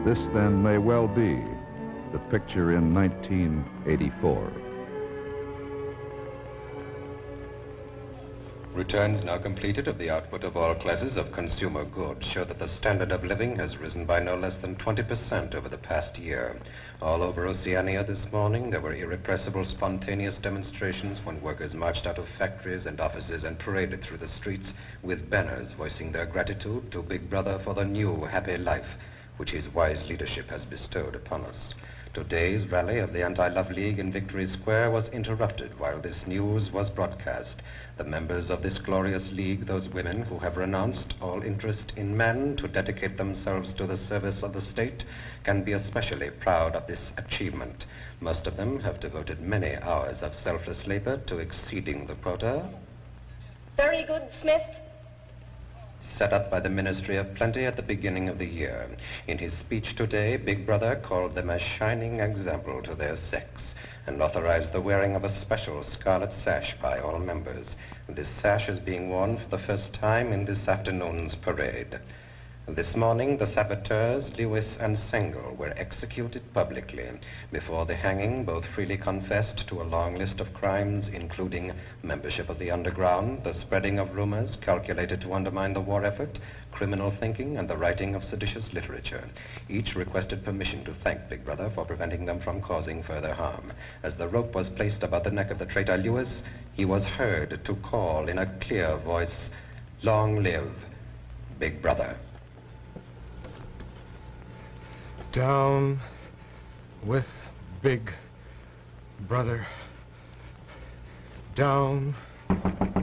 This then may well be the picture in 1984. Returns now completed of the output of all classes of consumer goods show that the standard of living has risen by no less than 20% over the past year. All over Oceania this morning, there were irrepressible, spontaneous demonstrations when workers marched out of factories and offices and paraded through the streets with banners voicing their gratitude to Big Brother for the new, happy life which his wise leadership has bestowed upon us. Today's rally of the Anti-Love League in Victory Square was interrupted while this news was broadcast. The members of this glorious league, those women who have renounced all interest in men to dedicate themselves to the service of the state, can be especially proud of this achievement. Most of them have devoted many hours of selfless labor to exceeding the quota. Very good, Smith. Set up by the Ministry of Plenty at the beginning of the year. In his speech today, Big Brother called them a shining example to their sex and authorized the wearing of a special scarlet sash by all members. This sash is being worn for the first time in this afternoon's parade. This morning, the saboteurs, Lewis and Sengel, were executed publicly. Before the hanging, both freely confessed to a long list of crimes, including membership of the underground, the spreading of rumors calculated to undermine the war effort, criminal thinking, and the writing of seditious literature. Each requested permission to thank Big Brother for preventing them from causing further harm. As the rope was placed about the neck of the traitor Lewis, he was heard to call in a clear voice, "Long live Big Brother." Down with Big Brother. Down